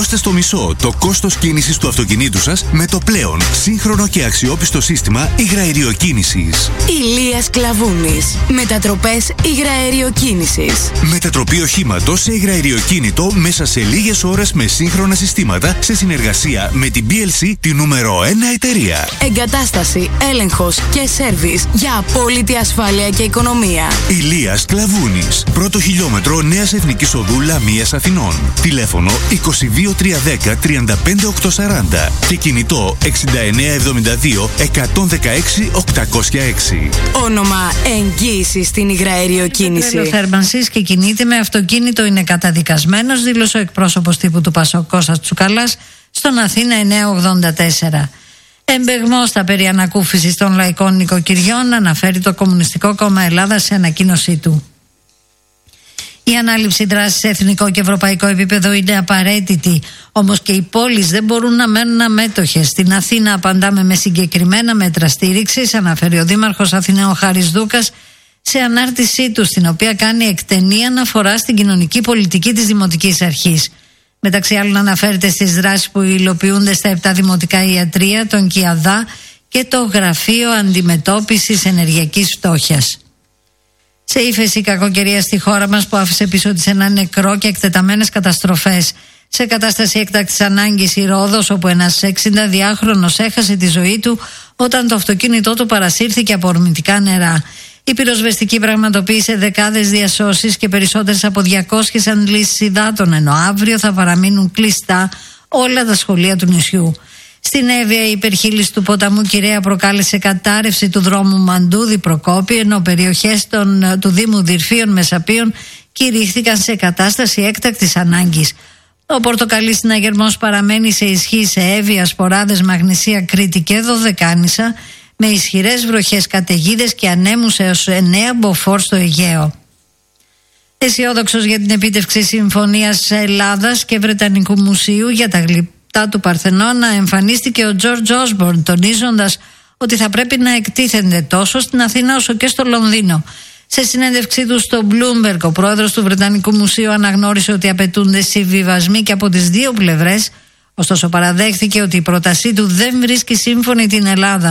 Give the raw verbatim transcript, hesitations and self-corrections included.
Μειώστε στο μισό το κόστος κίνησης του αυτοκινήτου σας με το πλέον σύγχρονο και αξιόπιστο σύστημα υγραεριοκίνησης. Ηλίας Κλαβούνης. Μετατροπές υγραεριοκίνησης. Μετατροπή οχήματος σε υγραεριοκίνητο μέσα σε λίγες ώρες με σύγχρονα συστήματα σε συνεργασία με την μπι ελ σι, τη νούμερο ένα εταιρεία. Εγκατάσταση, έλεγχος και σέρβις για απόλυτη ασφάλεια και οικονομία. Ηλίας Κλαβούνης. Πρώτο χιλιόμετρο Νέας Εθνικής Οδού Λαμίας Αθηνών. Τηλέφωνο είκοσι δύο τριακόσια δέκα τριάντα πέντε οκτακόσια σαράντα και κινητό εξήντα εννέα εβδομήντα δύο εκατόν δεκαέξι οκτακόσια έξι. Όνομα εγγύηση στην υγραεριοκίνηση. Ο θέρμανσης και κινείται με αυτοκίνητο είναι καταδικασμένος, δήλωσε ο εκπρόσωπος τύπου του Πασόκ Κώστας Τσουκαλάς στον Αθήνα εννιακόσια ογδόντα τέσσερα. Εμπεγμό στα περί ανακούφισης των λαϊκών νοικοκυριών, αναφέρει το Κομμουνιστικό Κόμμα Ελλάδας σε ανακοίνωσή του. Η ανάληψη δράσης σε εθνικό και ευρωπαϊκό επίπεδο είναι απαραίτητη, όμως και οι πόλεις δεν μπορούν να μένουν αμέτωχες. Στην Αθήνα απαντάμε με συγκεκριμένα μέτρα στήριξης, αναφέρει ο Δήμαρχος Αθηναίων Χάρης Δούκας σε ανάρτησή του, στην οποία κάνει εκτενή αναφορά στην κοινωνική πολιτική της Δημοτικής Αρχής. Μεταξύ άλλων αναφέρεται στις δράσεις που υλοποιούνται στα επτά δημοτικά ιατρεία, τον ΚΙΑΔΑ και το Γραφείο Αντιμετώπισης Ενεργειακής Φτώχειας. Σε ύφεση κακοκαιρία στη χώρα μας που άφησε πίσω της ένα νεκρό και εκτεταμένες καταστροφές. Σε κατάσταση έκτακτης ανάγκης η Ρόδος, όπου ένας εξηνταδυάχρονος έχασε τη ζωή του όταν το αυτοκίνητό του παρασύρθηκε από ορμητικά νερά. Η πυροσβεστική πραγματοποίησε δεκάδες διασώσεις και περισσότερες από διακόσιες αντλήσεις υδάτων, ενώ αύριο θα παραμείνουν κλειστά όλα τα σχολεία του νησιού. Στην Εύβοια, η υπερχείληση του ποταμού Κυραία προκάλεσε κατάρρευση του δρόμου Μαντούδη-Προκόπη, ενώ περιοχές των, του Δήμου Δυρφίων Μεσαπίων κηρύχθηκαν σε κατάσταση έκτακτης ανάγκης. Ο πορτοκαλής συναγερμός παραμένει σε ισχύ σε Εύβοια, Σποράδες, Μαγνησία, Κρήτη και Δωδεκάνησα, με ισχυρές βροχές, καταιγίδες και ανέμους έως εννέα μποφόρ στο Αιγαίο. Αισιόδοξος για την επίτευξη συμφωνίας Ελλάδας και Βρετανικού Μουσείου για τα γλυπτά του Παρθενώνα, εμφανίστηκε ο Τζορτζ Όσμπορν, τονίζοντας ότι θα πρέπει να εκτίθενται τόσο στην Αθήνα όσο και στο Λονδίνο. Σε συνέντευξή του στο Bloomberg, ο πρόεδρος του Βρετανικού Μουσείου αναγνώρισε ότι απαιτούνται συμβιβασμοί και από τις δύο πλευρές, ωστόσο παραδέχθηκε ότι η πρότασή του δεν βρίσκει σύμφωνη την Ελλάδα.